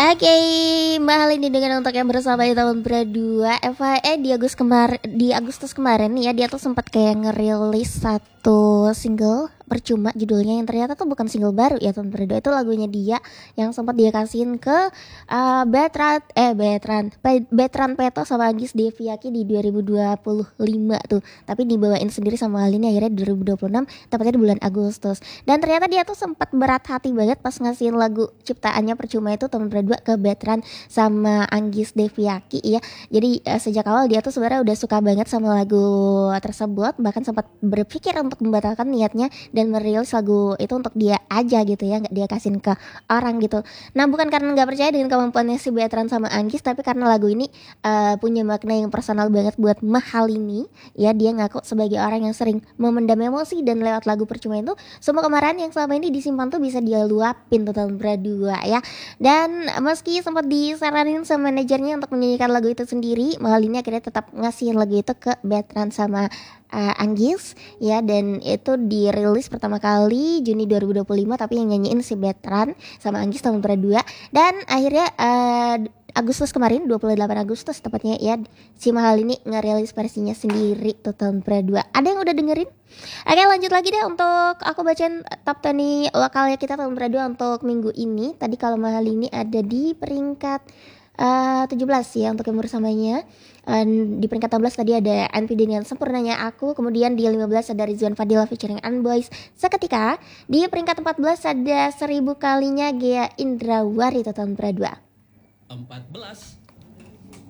Oke, mahal ini dengan untuk yang bersama di tahun berdua. FYI di Agustus kemarin nih ya, dia tuh sempat kayak ngerilis satu single percuma judulnya yang ternyata tuh bukan single baru ya tahun berdua, itu lagunya dia yang sempat dia kasihin ke Betran Peto sama Agis Deviaki di 2025 tuh. Tapi dibawain sendiri sama Alini akhirnya 2026, tepatnya di bulan Agustus. Dan ternyata dia tuh sempat berat hati banget pas ngasihin lagu ciptaannya percuma itu tahun berdua ke Betran sama Anggis Deviaki ya. Jadi sejak awal dia tuh sebenarnya udah suka banget sama lagu tersebut, bahkan sempat berpikir untuk membatalkan niatnya dan merilis lagu itu untuk dia aja gitu ya, nggak dia kasihin ke orang gitu. Nah, bukan karena nggak percaya dengan kemampuannya si Betran sama Anggis, tapi karena lagu ini punya makna yang personal banget buat Mahal ini ya. Dia ngaku sebagai orang yang sering memendam emosi, dan lewat lagu percuma itu semua kemarahan yang selama ini disimpan tuh bisa dia luapin tuh tahun berdua ya. Dan meski sempat disaranin sama manajernya untuk menyanyikan lagu itu sendiri, Mahal ini akhirnya tetap ngasihin lagu itu ke Betran sama Anggis ya. Dan itu dirilis pertama kali Juni 2025, tapi yang nyanyiin si Betran sama Anggis tahun berdua. Dan akhirnya Agustus kemarin, 28 Agustus tepatnya ya, si Mahal ini ngerilis versinya sendiri tuh tahun berdua. Ada yang udah dengerin? Oke, lanjut lagi deh untuk aku bacain top 20 lokalnya kita tahun berdua untuk minggu ini. Tadi kalau Mahal ini ada di peringkat 17 ya untuk yang bersamanya. Di peringkat 16 tadi ada NPD dengan Sempurnanya Aku. Kemudian di 15 ada Rizwan Fadila featuring Unboys Seketika. Di peringkat 14 ada 1000 kalinya Gea Indrawari tahun berdua. 14